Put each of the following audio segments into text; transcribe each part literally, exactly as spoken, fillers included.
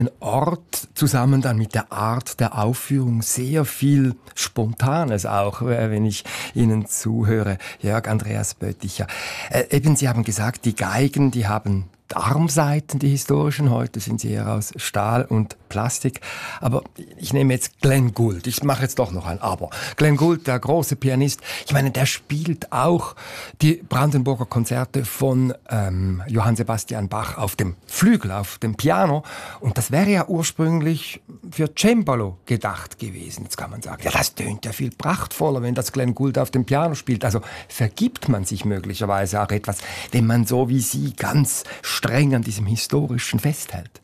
Ort zusammen dann mit der Art der Aufführung sehr viel Spontanes auch, wenn ich Ihnen zuhöre, Jörg Andreas Bötticher. Äh, eben, Sie haben gesagt, die Geigen, die haben Armsaiten, die historischen, heute sind sie eher aus Stahl und Plastik. Aber ich nehme jetzt Glenn Gould, ich mache jetzt doch noch ein Aber. Glenn Gould, der große Pianist, ich meine, der spielt auch die Brandenburger Konzerte von ähm, Johann Sebastian Bach auf dem Flügel, auf dem Piano. Und das wäre ja ursprünglich für Cembalo gedacht gewesen. Jetzt kann man sagen, ja, das tönt ja viel prachtvoller, wenn das Glenn Gould auf dem Piano spielt. Also vergibt man sich möglicherweise auch etwas, wenn man so wie Sie ganz streng an diesem Historischen festhält?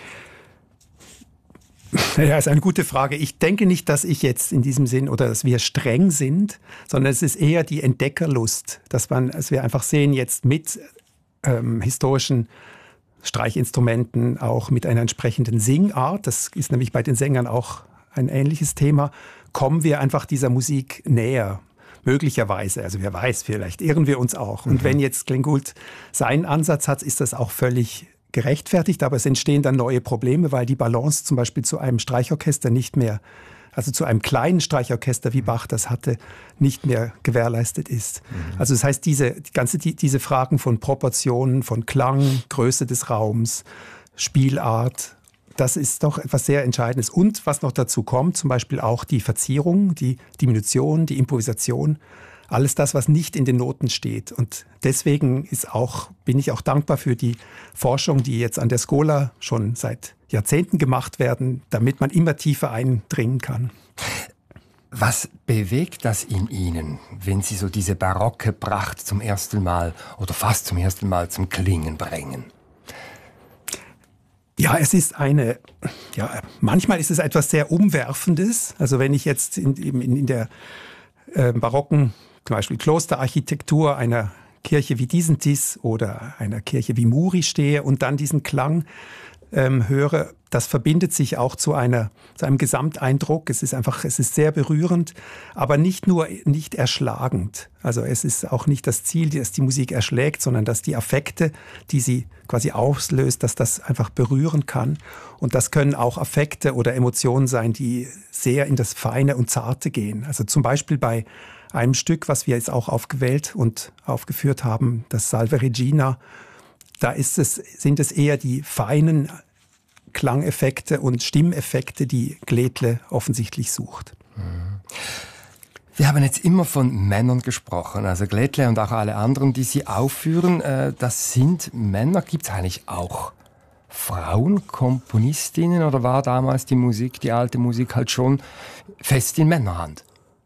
Ja, ist eine gute Frage. Ich denke nicht, dass ich jetzt in diesem Sinn oder dass wir streng sind, sondern es ist eher die Entdeckerlust, dass man, dass wir einfach sehen, jetzt mit ähm, historischen Streichinstrumenten, auch mit einer entsprechenden Singart, das ist nämlich bei den Sängern auch ein ähnliches Thema, kommen wir einfach dieser Musik näher. Möglicherweise, also wer weiß, vielleicht irren wir uns auch. Und mhm. wenn jetzt Glenn Gould seinen Ansatz hat, ist das auch völlig gerechtfertigt, aber es entstehen dann neue Probleme, weil die Balance zum Beispiel zu einem Streichorchester nicht mehr, also zu einem kleinen Streichorchester, wie Bach das hatte, nicht mehr gewährleistet ist. Mhm. Also das heißt, diese, die ganze, die, diese Fragen von Proportionen, von Klang, Größe des Raums, Spielart, das ist doch etwas sehr Entscheidendes. Und was noch dazu kommt, zum Beispiel auch die Verzierung, die Diminution, die Improvisation, alles das, was nicht in den Noten steht. Und deswegen ist auch, bin ich auch dankbar für die Forschung, die jetzt an der Schola schon seit Jahrzehnten gemacht werden, damit man immer tiefer eindringen kann. Was bewegt das in Ihnen, wenn Sie so diese barocke Pracht zum ersten Mal oder fast zum ersten Mal zum Klingen bringen? Ja, es ist eine, ja, manchmal ist es etwas sehr Umwerfendes. Also wenn ich jetzt in, in, in der äh, barocken, zum Beispiel Klosterarchitektur einer Kirche wie Disentis oder einer Kirche wie Muri stehe und dann diesen Klang ähm, höre, das verbindet sich auch zu einer, zu einem Gesamteindruck. Es ist einfach, es ist sehr berührend, aber nicht nur, nicht erschlagend. Also es ist auch nicht das Ziel, dass die Musik erschlägt, sondern dass die Affekte, die sie quasi auslöst, dass das einfach berühren kann. Und das können auch Affekte oder Emotionen sein, die sehr in das Feine und Zarte gehen. Also zum Beispiel bei einem Stück, was wir jetzt auch aufgewählt und aufgeführt haben, das Salve Regina, da ist es, sind es eher die feinen Klangeffekte und Stimmeffekte, die Gledle offensichtlich sucht. Wir haben jetzt immer von Männern gesprochen, also Gledle und auch alle anderen, die Sie aufführen, das sind Männer. Gibt es eigentlich auch Frauenkomponistinnen oder war damals die Musik, die alte Musik halt schon fest in Männerhand?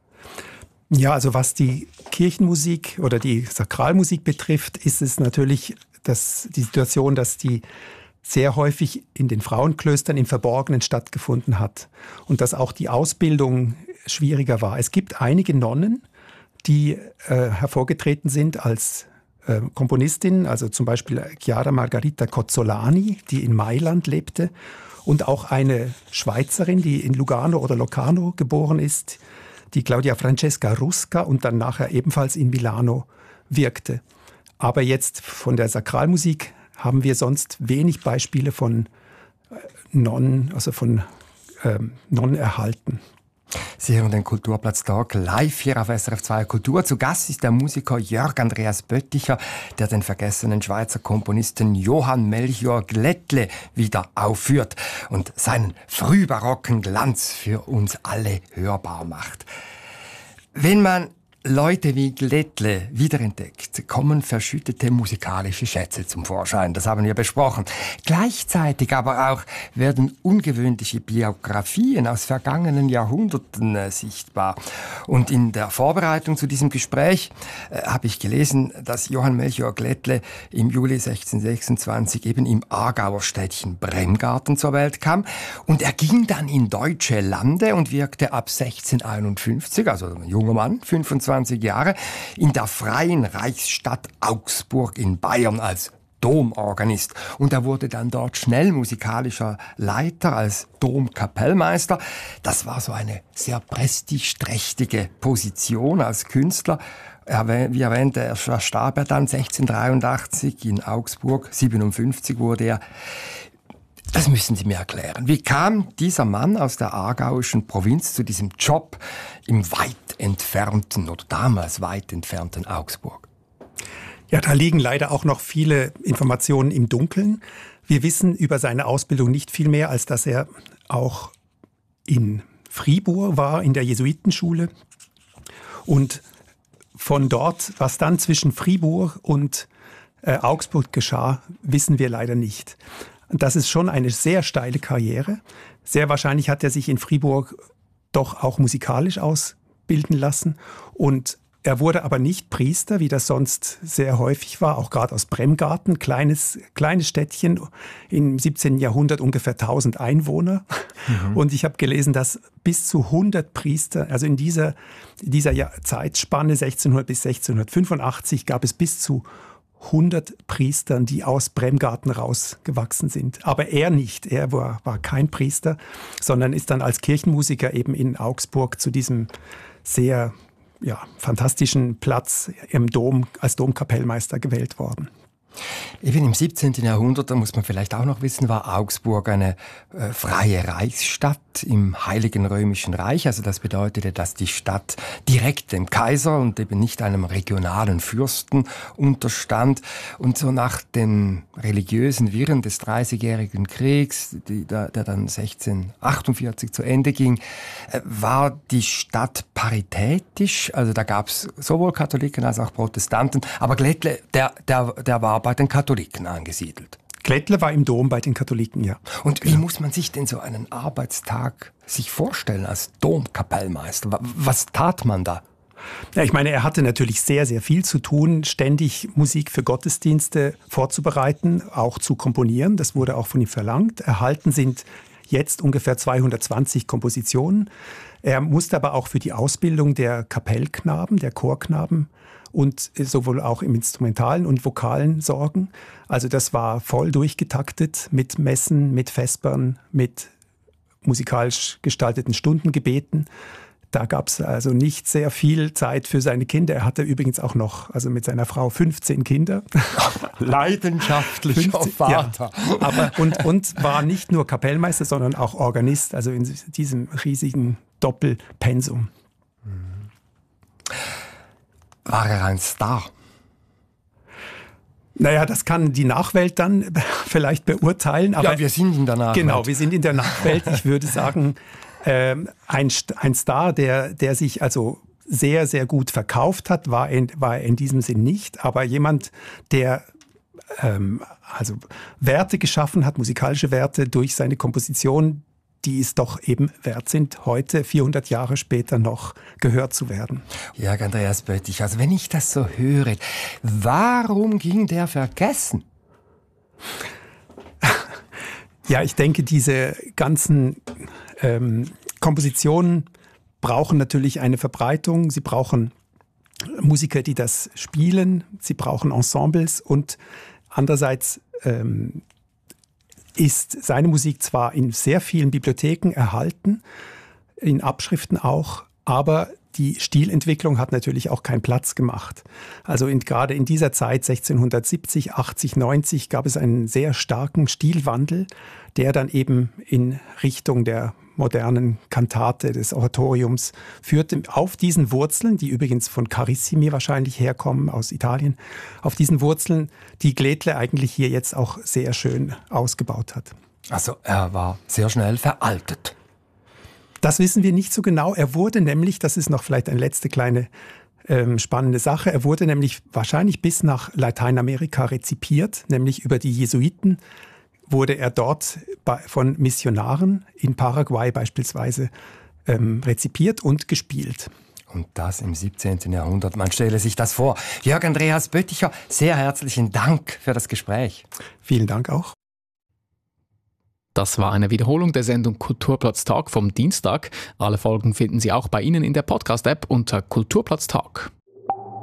Ja, also was die Kirchenmusik oder die Sakralmusik betrifft, ist es natürlich das, die Situation, dass die sehr häufig in den Frauenklöstern im Verborgenen stattgefunden hat und dass auch die Ausbildung schwieriger war. Es gibt einige Nonnen, die äh, hervorgetreten sind als äh, Komponistin, also zum Beispiel Chiara Margherita Cozzolani, die in Mailand lebte, und auch eine Schweizerin, die in Lugano oder Locarno geboren ist, die Claudia Francesca Rusca und dann nachher ebenfalls in Milano wirkte. Aber jetzt von der Sakralmusik haben wir sonst wenig Beispiele von Nonnen, also von ähm, Nonnen erhalten. Sie hören den Kulturplatz Talk live hier auf S R F zwei Kultur. Zu Gast ist der Musiker Jörg Andreas Bötticher, der den vergessenen Schweizer Komponisten Johann Melchior Gledle wieder aufführt und seinen frühbarocken Glanz für uns alle hörbar macht. Wenn man Leute wie Gledle wiederentdeckt, kommen verschüttete musikalische Schätze zum Vorschein. Das haben wir besprochen. Gleichzeitig aber auch werden ungewöhnliche Biografien aus vergangenen Jahrhunderten äh, sichtbar. Und in der Vorbereitung zu diesem Gespräch äh, habe ich gelesen, dass Johann Melchior Gledle im Juli sechzehnhundertsechsundzwanzig eben im Aargauer Städtchen Bremgarten zur Welt kam. Und er ging dann in deutsche Lande und wirkte ab sechzehnhunderteinundfünfzig, also ein junger Mann, fünfundzwanzig Jahre, in der freien Reichsstadt Augsburg in Bayern als Domorganist. Und er wurde dann dort schnell musikalischer Leiter als Domkapellmeister. Das war so eine sehr prestigeträchtige Position als Künstler. Er, wie erwähnt, er starb er dann sechzehnhundertdreiundachtzig in Augsburg, siebenundfünfzig wurde er. Das müssen Sie mir erklären. Wie kam dieser Mann aus der aargauischen Provinz zu diesem Job im weit entfernten oder damals weit entfernten Augsburg? Ja, da liegen leider auch noch viele Informationen im Dunkeln. Wir wissen über seine Ausbildung nicht viel mehr, als dass er auch in Fribourg war, in der Jesuitenschule. Und von dort, was dann zwischen Fribourg und äh, Augsburg geschah, wissen wir leider nicht. Und das ist schon eine sehr steile Karriere. Sehr wahrscheinlich hat er sich in Fribourg doch auch musikalisch ausbilden lassen. Und er wurde aber nicht Priester, wie das sonst sehr häufig war, auch gerade aus Bremgarten, kleines, kleines Städtchen, im siebzehnten Jahrhundert ungefähr tausend Einwohner. Mhm. Und ich habe gelesen, dass bis zu hundert Priester, also in dieser, dieser Zeitspanne sechzehnhundert bis sechzehnhundertfünfundachtzig gab es bis zu hundert Priestern, die aus Bremgarten rausgewachsen sind. Aber er nicht. Er war, war kein Priester, sondern ist dann als Kirchenmusiker eben in Augsburg zu diesem sehr ja, fantastischen Platz im Dom als Domkapellmeister gewählt worden. Eben im siebzehnten Jahrhundert, da muss man vielleicht auch noch wissen, war Augsburg eine äh, freie Reichsstadt im Heiligen Römischen Reich. Also das bedeutete, dass die Stadt direkt dem Kaiser und eben nicht einem regionalen Fürsten unterstand. Und so nach den religiösen Wirren des Dreißigjährigen Kriegs, die, der, der dann sechzehnhundertachtundvierzig zu Ende ging, äh, war die Stadt paritätisch. Also da gab es sowohl Katholiken als auch Protestanten. Aber Glättle, der, der, der war bei den Katholiken angesiedelt. Glättle war im Dom bei den Katholiken, ja. Und wie ja. muss man sich denn so einen Arbeitstag sich vorstellen als Domkapellmeister? Was tat man da? Ja, ich meine, er hatte natürlich sehr, sehr viel zu tun, ständig Musik für Gottesdienste vorzubereiten, auch zu komponieren. Das wurde auch von ihm verlangt. Erhalten sind jetzt ungefähr zweihundertzwanzig Kompositionen. Er musste aber auch für die Ausbildung der Kapellknaben, der Chorknaben und sowohl auch im Instrumentalen und Vokalen sorgen. Also das war voll durchgetaktet mit Messen, mit Vespern, mit musikalisch gestalteten Stundengebeten. Da gab es also nicht sehr viel Zeit für seine Kinder. Er hatte übrigens auch noch, also mit seiner Frau, fünfzehn Kinder. Leidenschaftlicher Vater. Ja, aber und, und war nicht nur Kapellmeister, sondern auch Organist, also in diesem riesigen Doppelpensum. War er ein Star? Naja, das kann die Nachwelt dann vielleicht beurteilen. Aber ja, wir sind in der Nachwelt. Genau, wir sind in der Nachwelt. Ich würde sagen, ähm, ein, ein Star, der, der sich also sehr, sehr gut verkauft hat, war, in, war in diesem Sinn nicht. Aber jemand, der ähm, also Werte geschaffen hat, musikalische Werte durch seine Komposition, die es doch eben wert sind, heute, vierhundert Jahre später noch gehört zu werden. Jörg Andreas Böttich, also wenn ich das so höre, warum ging der vergessen? Ja, ich denke, diese ganzen ähm, Kompositionen brauchen natürlich eine Verbreitung. Sie brauchen Musiker, die das spielen. Sie brauchen Ensembles und andererseits ähm, ist seine Musik zwar in sehr vielen Bibliotheken erhalten, in Abschriften auch, aber die Stilentwicklung hat natürlich auch keinen Platz gemacht. Also in, gerade in dieser Zeit, sechzehnhundertsiebzig, achtzig, neunzig, gab es einen sehr starken Stilwandel, der dann eben in Richtung der modernen Kantate, des Oratoriums führte. Auf diesen Wurzeln, die übrigens von Carissimi wahrscheinlich herkommen, aus Italien, auf diesen Wurzeln, die Glättle eigentlich hier jetzt auch sehr schön ausgebaut hat. Also er war sehr schnell veraltet. Das wissen wir nicht so genau. Er wurde nämlich, das ist noch vielleicht eine letzte kleine ähm, spannende Sache, er wurde nämlich wahrscheinlich bis nach Lateinamerika rezipiert, nämlich über die Jesuiten wurde er dort bei, von Missionaren in Paraguay beispielsweise ähm, rezipiert und gespielt. Und das im siebzehnten Jahrhundert. Man stelle sich das vor. Jörg Andreas Bötticher, sehr herzlichen Dank für das Gespräch. Vielen Dank auch. Das war eine Wiederholung der Sendung Kulturplatz Tag vom Dienstag. Alle Folgen finden Sie auch bei Ihnen in der Podcast-App unter Kulturplatz Tag.